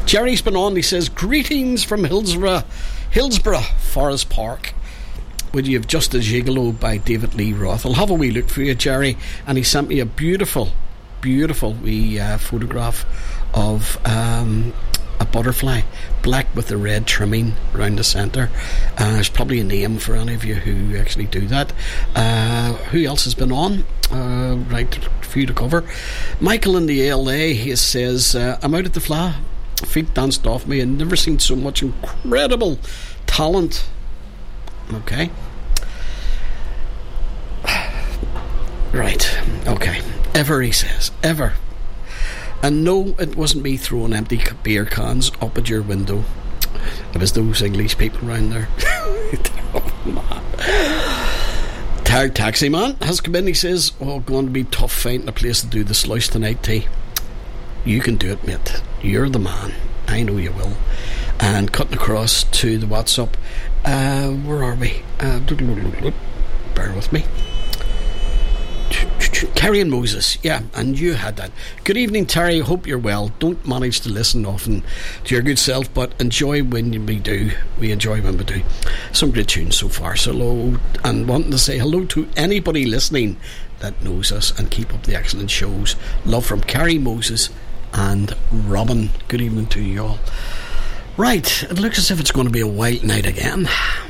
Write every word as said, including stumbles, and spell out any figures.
Jerry's been on. He says, greetings from Hillsborough, Hillsborough Forest Park. Would you have Just a Gigolo by David Lee Roth? I'll have a wee look for you, Jerry. And he sent me a beautiful, beautiful wee uh, photograph of um, a butterfly, black with the red trimming around the centre. Uh, there's probably a name for any of you who actually do that. Uh, who else has been on? Uh, right, for you to cover. Michael in the L A, he says, uh, I'm out at the Fla. Feet danced off me. I've never seen so much incredible talent. Okay. Right. Okay. Ever, he says. Ever. And no, it wasn't me throwing empty beer cans up at your window. It was those English people around there. Oh, man. Tired taxi man has come in. He says, oh, going to be tough finding a place to do the sluice tonight, T. You can do it, mate. You're the man. I know you will. And cutting across to the WhatsApp. Uh, where are we? Uh, bear with me. Terry and Moses, yeah, and you had that. Good evening, Terry. Hope you're well. Don't manage to listen often to your good self, but enjoy when we do. We enjoy when we do. Some great tunes so far. So hello, and wanting to say hello to anybody listening that knows us, and keep up the excellent shows. Love from Carrie, Moses and Robin. Good evening to you all. Right, it looks as if it's going to be a wild night again.